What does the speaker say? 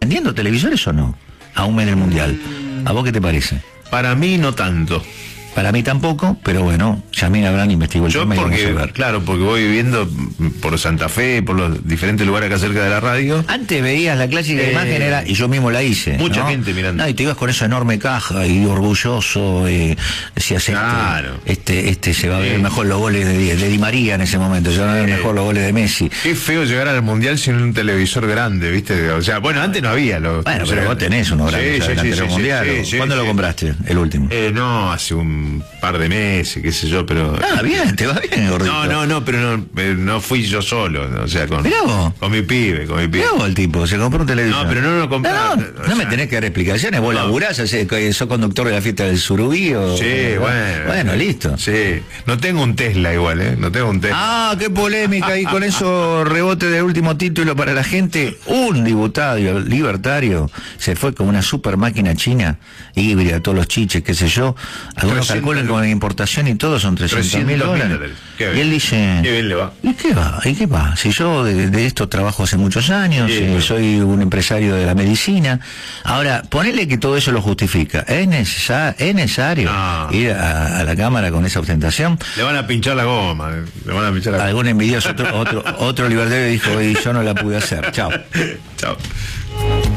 vendiendo televisores o no? A un mes del Mundial. ¿A vos qué te parece? Para mí no tanto. Para mí tampoco, pero bueno, Yamil Abraham investigó el tema y vamos a ver. Claro, porque voy viviendo por Santa Fe, por los diferentes lugares acá cerca de la radio. Antes veías la clásica imagen, y yo mismo la hice. Mucha ¿no? gente mirando. No, y te ibas con esa enorme caja y orgulloso, decías, claro. Se va a ver mejor los goles de Di María en ese momento, se van a ver mejor los goles de Messi. Qué feo llegar al Mundial sin un televisor grande, ¿viste? O sea, bueno, antes no había los... Bueno, pero vos tenés uno grande del Mundial. ¿Cuándo lo compraste, el último? No, hace un par de meses, qué sé yo, pero... Bien, te va bien, gordito. No, pero no fui yo solo, o sea, con mi pibe. Mirá vos el tipo, se compró un televisor. No, pero no lo compré. No me tenés que dar explicaciones, vos laburás, sos conductor de la fiesta del Surubí o... Sí, bueno, listo. Sí, no tengo un Tesla igual, no tengo un Tesla. Qué polémica, y con eso rebote del último título para la gente. Un diputado libertario se fue con una super máquina china, híbrida, todos los chiches, qué sé yo. Algunos calculan con la importación y todo son $300,000. Y él dice... Qué bien le va. ¿Y qué va? Si yo de esto trabajo hace muchos años, soy un empresario de la medicina. Ahora, ponele que todo eso lo justifica. ¿Es necesario ir a la Cámara con esa ostentación? Le van a pinchar la goma. Algún envidioso, otro libertario dijo, yo no la pude hacer. Chao. Chao.